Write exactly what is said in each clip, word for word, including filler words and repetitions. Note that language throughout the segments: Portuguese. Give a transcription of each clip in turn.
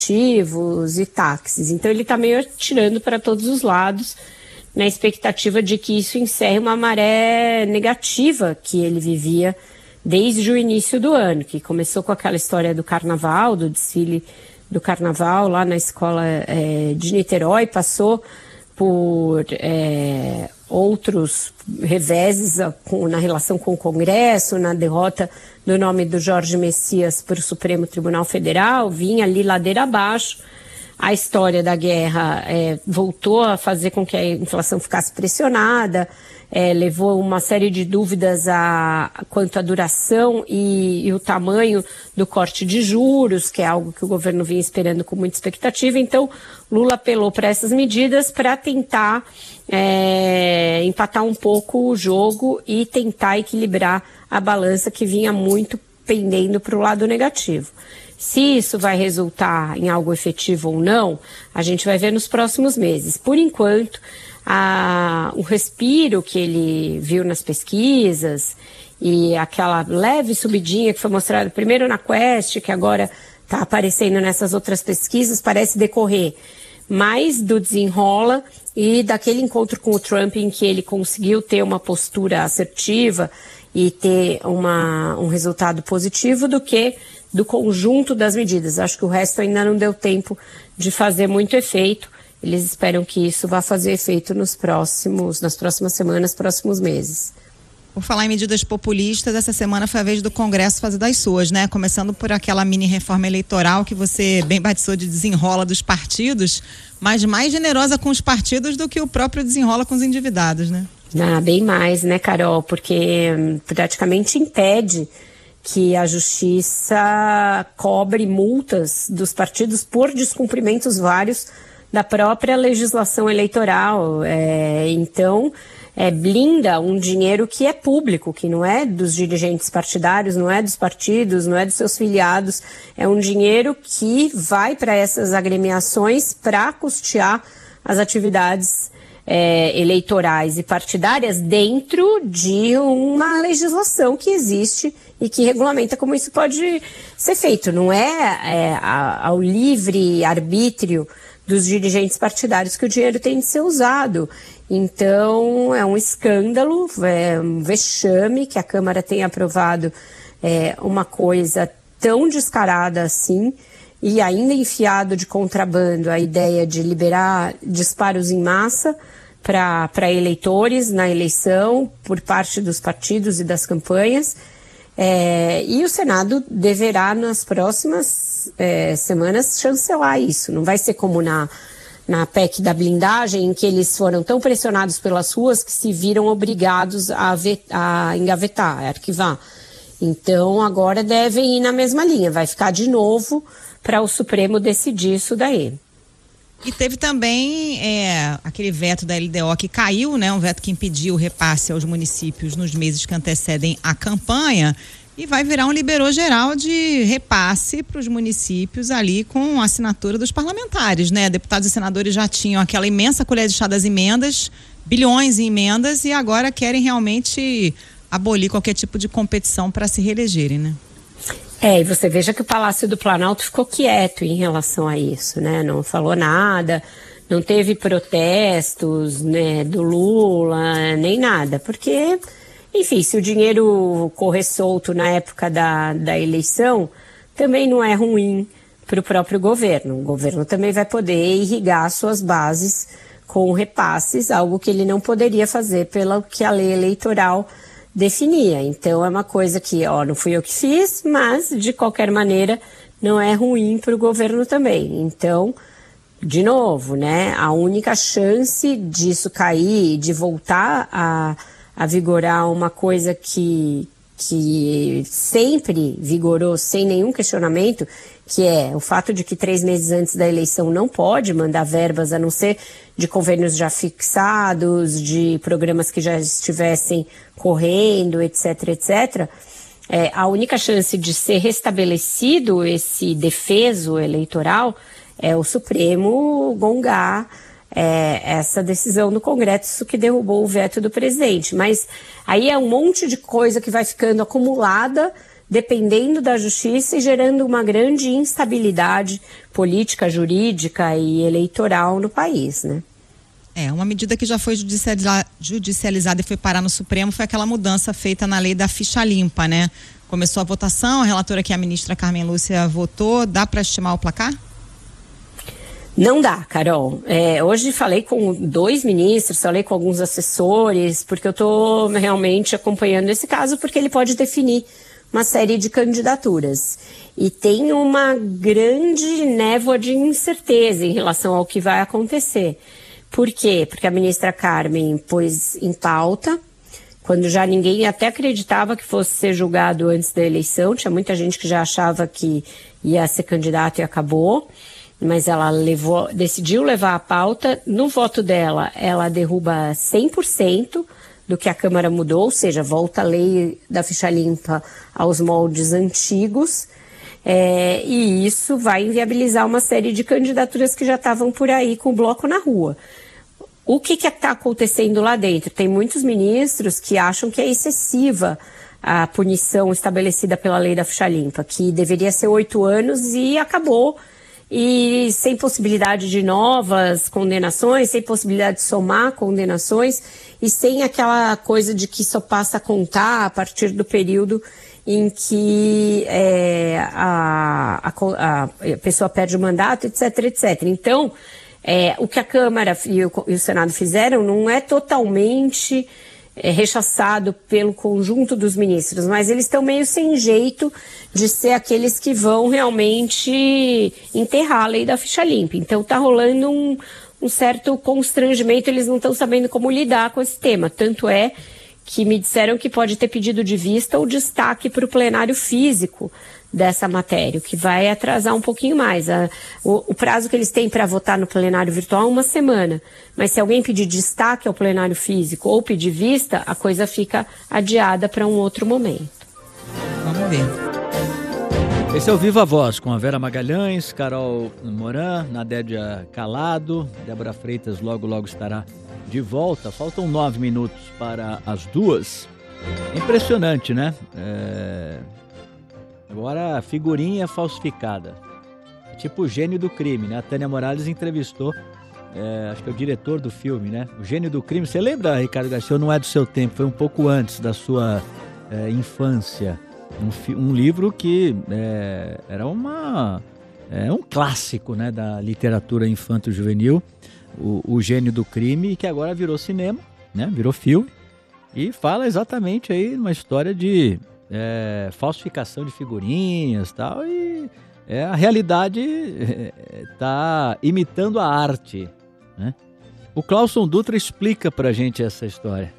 e táxis. Então ele está meio atirando para todos os lados, na expectativa de que isso encerre uma maré negativa que ele vivia desde o início do ano, que começou com aquela história do carnaval, do desfile do carnaval lá na escola é, de Niterói, passou por é, outros reveses com, na relação com o Congresso, na derrota do nome do Jorge Messias para o Supremo Tribunal Federal, vinha ali ladeira abaixo. A história da guerra é, voltou a fazer com que a inflação ficasse pressionada, é, levou uma série de dúvidas a, a quanto à duração e, e o tamanho do corte de juros, que é algo que o governo vinha esperando com muita expectativa. Então, Lula apelou para essas medidas para tentar é, empatar um pouco o jogo e tentar equilibrar a balança que vinha muito pendendo para o lado negativo. Se isso vai resultar em algo efetivo ou não, a gente vai ver nos próximos meses. Por enquanto, a, o respiro que ele viu nas pesquisas e aquela leve subidinha que foi mostrada primeiro na Quest, que agora está aparecendo nessas outras pesquisas, parece decorrer mais do desenrola e daquele encontro com o Trump em que ele conseguiu ter uma postura assertiva e ter uma, um resultado positivo do que do conjunto das medidas. Acho que o resto ainda não deu tempo de fazer muito efeito. Eles esperam que isso vá fazer efeito nos próximos, nas próximas semanas, próximos meses. Por falar em medidas populistas, essa semana foi a vez do Congresso fazer das suas, né? Começando por aquela mini reforma eleitoral que você bem batizou de desenrola dos partidos, mas mais generosa com os partidos do que o próprio desenrola com os endividados, né? Ah, bem mais, né, Carol? Porque hum, praticamente impede que a justiça cobre multas dos partidos por descumprimentos vários da própria legislação eleitoral. É, então, é, blinda um dinheiro que é público, que não é dos dirigentes partidários, não é dos partidos, não é dos seus filiados. É um dinheiro que vai para essas agremiações para custear as atividades É, eleitorais e partidárias dentro de uma legislação que existe e que regulamenta como isso pode ser feito. Não é, é a, ao livre arbítrio dos dirigentes partidários que o dinheiro tem de ser usado. Então, é um escândalo, é um vexame que a Câmara tenha aprovado é, uma coisa tão descarada assim, e ainda enfiado de contrabando a ideia de liberar disparos em massa para eleitores na eleição por parte dos partidos e das campanhas. É, e o Senado deverá, nas próximas é, semanas, chancelar isso. Não vai ser como na, na P E C da blindagem, em que eles foram tão pressionados pelas ruas que se viram obrigados a, vet, a engavetar, a arquivar. Então, agora devem ir na mesma linha. Vai ficar de novo para o Supremo decidir isso daí. E teve também é, aquele veto da L D O que caiu, né? Um veto que impediu o repasse aos municípios nos meses que antecedem a campanha, e vai virar um liberou geral de repasse para os municípios ali com a assinatura dos parlamentares, né? Deputados e senadores já tinham aquela imensa colher de chá das emendas, bilhões em emendas, e agora querem realmente abolir qualquer tipo de competição para se reelegerem, né? É, e você veja que o Palácio do Planalto ficou quieto em relação a isso, né? Não falou nada, não teve protestos, né, do Lula, nem nada, porque, enfim, se o dinheiro correr solto na época da, da eleição, também não é ruim para o próprio governo. O governo também vai poder irrigar suas bases com repasses, algo que ele não poderia fazer pelo que a lei eleitoral definia. Então é uma coisa que, ó, não fui eu que fiz, mas de qualquer maneira não é ruim para o governo também. Então, de novo, né, a única chance disso cair, de voltar a, a vigorar uma coisa que, que sempre vigorou sem nenhum questionamento, que é o fato de que três meses antes da eleição não pode mandar verbas, a não ser de convênios já fixados, de programas que já estivessem correndo, etc, etcétera. É, a única chance de ser restabelecido esse defeso eleitoral é o Supremo gongar é, essa decisão do Congresso que derrubou o veto do presidente. Mas aí é um monte de coisa que vai ficando acumulada dependendo da justiça e gerando uma grande instabilidade política, jurídica e eleitoral no país, né? É, uma medida que já foi judicializa- judicializada e foi parar no Supremo foi aquela mudança feita na lei da ficha limpa, né? Começou a votação, a relatora que é a ministra Carmen Lúcia votou, dá para estimar o placar? Não dá, Carol. É, hoje falei com dois ministros, falei com alguns assessores, porque eu estou realmente acompanhando esse caso, porque ele pode definir uma série de candidaturas. E tem uma grande névoa de incerteza em relação ao que vai acontecer. Por quê? Porque a ministra Carmen pôs em pauta, quando já ninguém até acreditava que fosse ser julgado antes da eleição, tinha muita gente que já achava que ia ser candidato e acabou, mas ela levou, decidiu levar a pauta. No voto dela, ela derruba cem por cento do que a Câmara mudou, ou seja, volta a lei da ficha limpa aos moldes antigos, é, e isso vai inviabilizar uma série de candidaturas que já estavam por aí com o bloco na rua. O que está acontecendo lá dentro? Tem muitos ministros que acham que é excessiva a punição estabelecida pela lei da ficha limpa, que deveria ser oito anos e acabou, e sem possibilidade de novas condenações, sem possibilidade de somar condenações e sem aquela coisa de que só passa a contar a partir do período em que é, a, a, a pessoa perde o mandato, etc, etcétera. Então, é, o que a Câmara e o, e o Senado fizeram não é totalmente é, rechaçado pelo conjunto dos ministros, mas eles estão meio sem jeito de ser aqueles que vão realmente enterrar a lei da ficha limpa. Então está rolando um, um certo constrangimento, eles não estão sabendo como lidar com esse tema. Tanto é que me disseram que pode ter pedido de vista ou destaque para o plenário físico dessa matéria, o que vai atrasar um pouquinho mais. A, o, o prazo que eles têm para votar no plenário virtual é uma semana, mas se alguém pedir destaque ao plenário físico ou pedir vista, a coisa fica adiada para um outro momento. Vamos ver. Esse é o Viva Voz, com a Vera Magalhães, Carol Moran, Nadédia Calado, Débora Freitas logo logo estará de volta. Faltam nove minutos para as duas. Impressionante, né? É... Agora a figurinha falsificada. É tipo o gênio do crime, né? A Tânia Morales entrevistou, é, acho que é o diretor do filme, né? O gênio do crime. Você lembra, Ricardo Garcia? Não é do seu tempo, foi um pouco antes da sua é, infância. Um, um livro que é, era uma, é, um clássico, né, da literatura infanto-juvenil, o, o Gênio do Crime, que agora virou cinema, né? Virou filme, e fala exatamente aí uma história de é, falsificação de figurinhas e tal, e é, a realidade está é, imitando a arte, né? O Clauson Dutra explica pra gente essa história.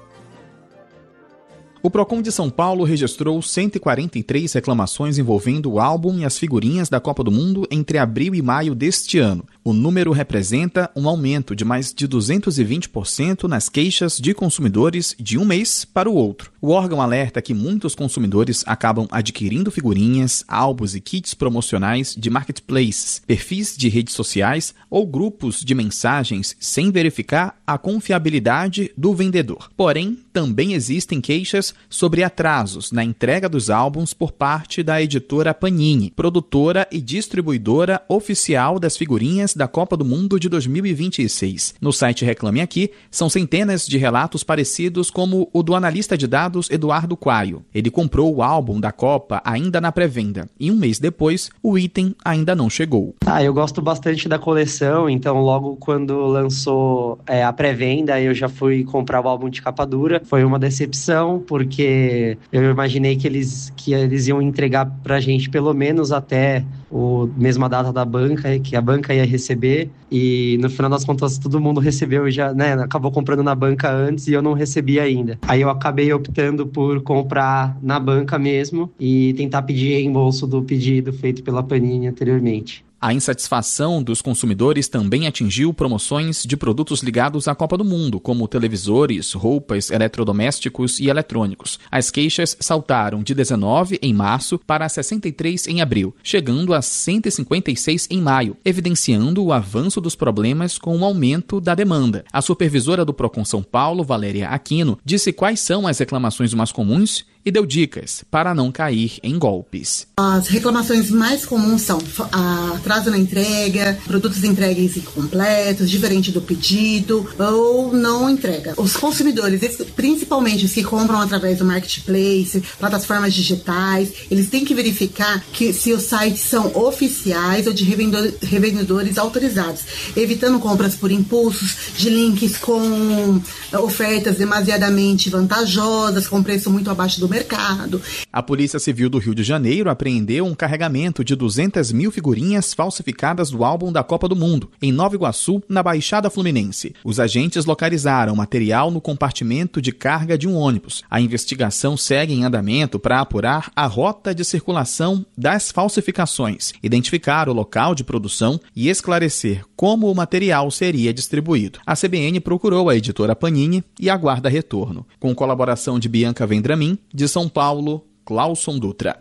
O Procon de São Paulo registrou cento e quarenta e três reclamações envolvendo o álbum e as figurinhas da Copa do Mundo entre abril e maio deste ano. O número representa um aumento de mais de duzentos e vinte por cento nas queixas de consumidores de um mês para o outro. O órgão alerta que muitos consumidores acabam adquirindo figurinhas, álbuns e kits promocionais de marketplaces, perfis de redes sociais ou grupos de mensagens sem verificar a confiabilidade do vendedor. Porém, também existem queixas sobre atrasos na entrega dos álbuns por parte da editora Panini, produtora e distribuidora oficial das figurinhas da Copa do Mundo de dois mil e vinte e seis. No site Reclame Aqui, são centenas de relatos parecidos como o do analista de dados Eduardo Quaio. Ele comprou o álbum da Copa ainda na pré-venda e um mês depois o item ainda não chegou. Ah, eu gosto bastante da coleção, então logo quando lançou é, a pré-venda eu já fui comprar o álbum de capa dura. Foi uma decepção, porque eu imaginei que eles, que eles iam entregar pra gente pelo menos até a mesma data da banca, que a banca ia receber, e no final das contas todo mundo recebeu, já, né, acabou comprando na banca antes e eu não recebi ainda. Aí eu acabei optando por comprar na banca mesmo e tentar pedir reembolso do pedido feito pela Panini anteriormente. A insatisfação dos consumidores também atingiu promoções de produtos ligados à Copa do Mundo, como televisores, roupas, eletrodomésticos e eletrônicos. As queixas saltaram de dezenove em março para sessenta e três em abril, chegando a cento e cinquenta e seis em maio, evidenciando o avanço dos problemas com o aumento da demanda. A supervisora do Procon São Paulo, Valéria Aquino, disse quais são as reclamações mais comuns e deu dicas para não cair em golpes. As reclamações mais comuns são atraso na entrega, produtos entregues incompletos, diferente do pedido ou não entrega. Os consumidores, principalmente os que compram através do marketplace, plataformas digitais, eles têm que verificar que se os sites são oficiais ou de revendedores autorizados, evitando compras por impulsos, de links com ofertas demasiadamente vantajosas, com preço muito abaixo do mercado. A Polícia Civil do Rio de Janeiro apreendeu um carregamento de duzentas mil figurinhas falsificadas do álbum da Copa do Mundo, em Nova Iguaçu, na Baixada Fluminense. Os agentes localizaram o material no compartimento de carga de um ônibus. A investigação segue em andamento para apurar a rota de circulação das falsificações, identificar o local de produção e esclarecer como o material seria distribuído. A C B N procurou a editora Panini e aguarda retorno. Com colaboração de Bianca Vendramin, de São Paulo, Clauson Dutra.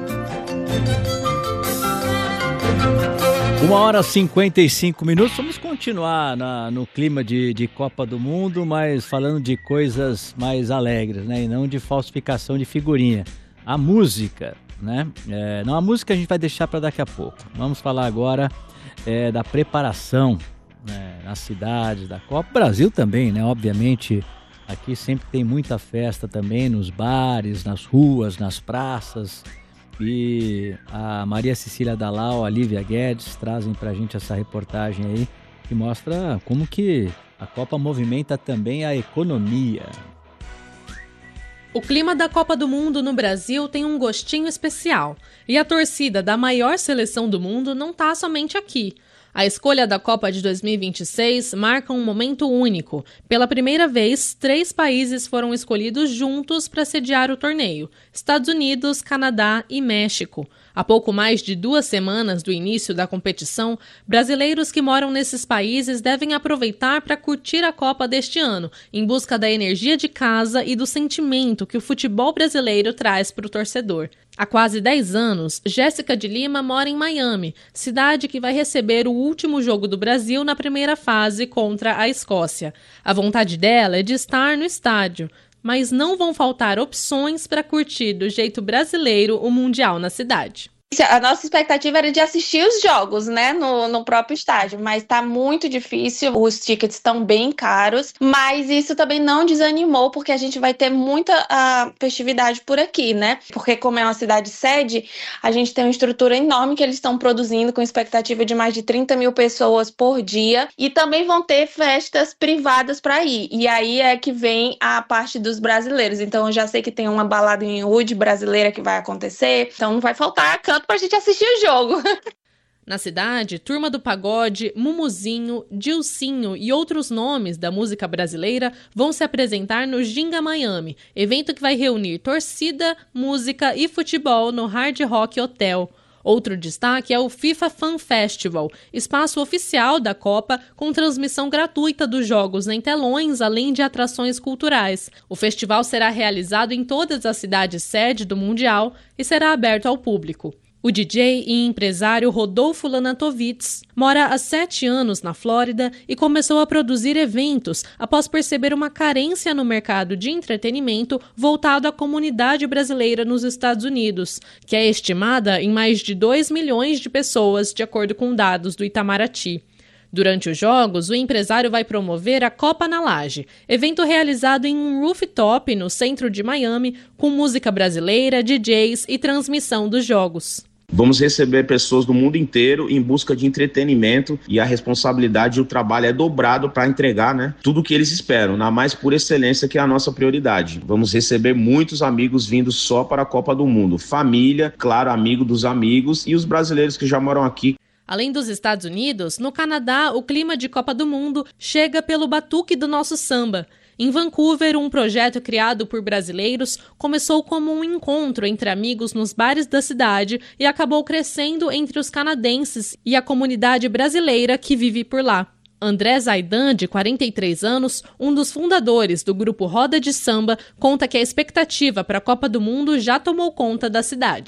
Uma hora e cinquenta e cinco minutos. Vamos continuar na, no clima de, de Copa do Mundo, mas falando de coisas mais alegres, né? E não de falsificação de figurinha. A música, né? É, não, a música a gente vai deixar para daqui a pouco. Vamos falar agora é, da preparação, né, nas cidades da Copa. Brasil também, né? Obviamente, aqui sempre tem muita festa também, nos bares, nas ruas, nas praças. E a Maria Cecília Dalal, a Lívia Guedes trazem pra gente essa reportagem aí que mostra como que a Copa movimenta também a economia. O clima da Copa do Mundo no Brasil tem um gostinho especial. E a torcida da maior seleção do mundo não tá somente aqui. A escolha da Copa de dois mil e vinte e seis marca um momento único. Pela primeira vez, três países foram escolhidos juntos para sediar o torneio: Estados Unidos, Canadá e México. Há pouco mais de duas semanas do início da competição, brasileiros que moram nesses países devem aproveitar para curtir a Copa deste ano, em busca da energia de casa e do sentimento que o futebol brasileiro traz para o torcedor. Há quase dez anos, Jéssica de Lima mora em Miami, cidade que vai receber o último jogo do Brasil na primeira fase contra a Escócia. A vontade dela é de estar no estádio, mas não vão faltar opções para curtir do jeito brasileiro o Mundial na cidade. A nossa expectativa era de assistir os jogos, né, no, no próprio estádio, mas tá muito difícil, os tickets estão bem caros, mas isso também não desanimou, porque a gente vai ter muita uh, festividade por aqui, né, porque como é uma cidade sede, a gente tem uma estrutura enorme que eles estão produzindo com expectativa de mais de trinta mil pessoas por dia, e também vão ter festas privadas para ir, e aí é que vem a parte dos brasileiros. Então eu já sei que tem uma balada em Wood brasileira que vai acontecer, então não vai faltar canto pra gente assistir o jogo. Na cidade, Turma do Pagode, Mumuzinho, Dilcinho e outros nomes da música brasileira vão se apresentar no Ginga Miami, evento que vai reunir torcida, música e futebol no Hard Rock Hotel. Outro destaque é o FIFA Fan Festival, espaço oficial da Copa com transmissão gratuita dos jogos em telões, além de atrações culturais. O festival será realizado em todas as cidades sede do Mundial e será aberto ao público. O D J e empresário Rodolfo Lanatovitz mora há sete anos na Flórida e começou a produzir eventos após perceber uma carência no mercado de entretenimento voltado à comunidade brasileira nos Estados Unidos, que é estimada em mais de dois milhões de pessoas, de acordo com dados do Itamaraty. Durante os jogos, o empresário vai promover a Copa na Laje, evento realizado em um rooftop no centro de Miami, com música brasileira, D Js e transmissão dos jogos. Vamos receber pessoas do mundo inteiro em busca de entretenimento e a responsabilidade e o trabalho é dobrado para entregar, né, tudo o que eles esperam, na mais pura excelência, que é a nossa prioridade. Vamos receber muitos amigos vindo só para a Copa do Mundo, família, claro, amigo dos amigos e os brasileiros que já moram aqui. Além dos Estados Unidos, no Canadá, o clima de Copa do Mundo chega pelo batuque do nosso samba. Em Vancouver, um projeto criado por brasileiros começou como um encontro entre amigos nos bares da cidade e acabou crescendo entre os canadenses e a comunidade brasileira que vive por lá. André Zaidan, de quarenta e três anos, um dos fundadores do grupo Roda de Samba, conta que a expectativa para a Copa do Mundo já tomou conta da cidade.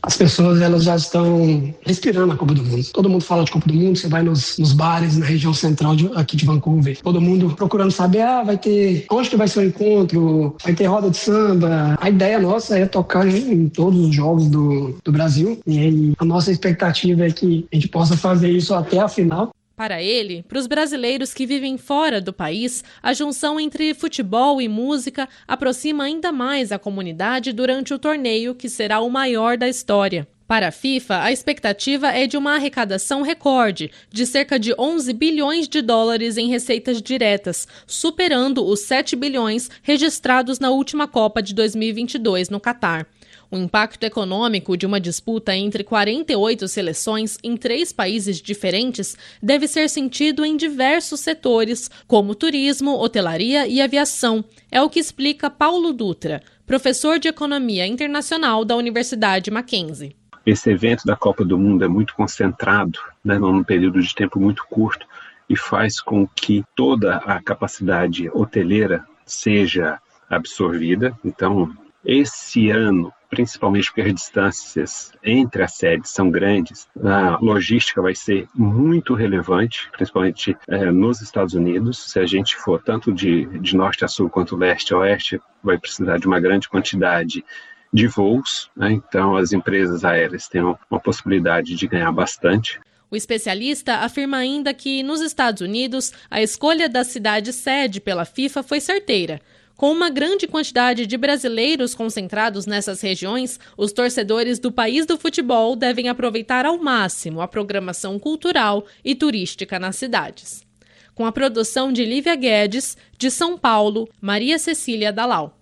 as pessoas elas já estão respirando a Copa do Mundo. Todo mundo fala de Copa do Mundo, você vai nos, nos bares na região central de, aqui de Vancouver. Todo mundo procurando saber, ah, vai ter, onde que vai ser o encontro, vai ter roda de samba. A ideia nossa é tocar em, em todos os jogos do, do Brasil. E aí, a nossa expectativa é que a gente possa fazer isso até a final. Para ele, para os brasileiros que vivem fora do país, a junção entre futebol e música aproxima ainda mais a comunidade durante o torneio, que será o maior da história. Para a FIFA, a expectativa é de uma arrecadação recorde de cerca de onze bilhões de dólares em receitas diretas, superando os sete bilhões registrados na última Copa de dois mil e vinte e dois no Catar. O impacto econômico de uma disputa entre quarenta e oito seleções em três países diferentes deve ser sentido em diversos setores, como turismo, hotelaria e aviação. É o que explica Paulo Dutra, professor de Economia Internacional da Universidade Mackenzie. Esse evento da Copa do Mundo é muito concentrado, né, num período de tempo muito curto, e faz com que toda a capacidade hoteleira seja absorvida. Então, esse ano, principalmente porque as distâncias entre as sedes são grandes, a logística vai ser muito relevante, principalmente é, nos Estados Unidos. Se a gente for tanto de, de norte a sul quanto leste a oeste, vai precisar de uma grande quantidade de voos, né? Então as empresas aéreas têm uma possibilidade de ganhar bastante. O especialista afirma ainda que, nos Estados Unidos, a escolha da cidade sede pela FIFA foi certeira. Com uma grande quantidade de brasileiros concentrados nessas regiões, os torcedores do país do futebol devem aproveitar ao máximo a programação cultural e turística nas cidades. Com a produção de Lívia Guedes, de São Paulo, Maria Cecília Dalal.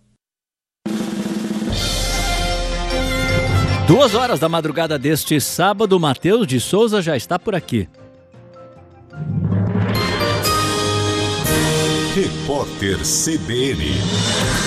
Duas horas da madrugada deste sábado, Matheus de Souza já está por aqui. Repórter C B N.